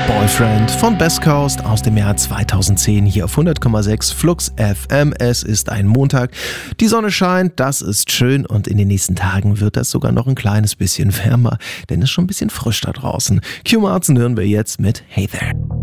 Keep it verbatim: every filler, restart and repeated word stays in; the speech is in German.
Boyfriend von Best Coast aus dem Jahr zweitausendzehn hier auf hundert Komma sechs Flux F M. Es ist ein Montag, die Sonne scheint, das ist schön und in den nächsten Tagen wird das sogar noch ein kleines bisschen wärmer, denn es ist schon ein bisschen frisch da draußen. Q Martin hören wir jetzt mit Hey There.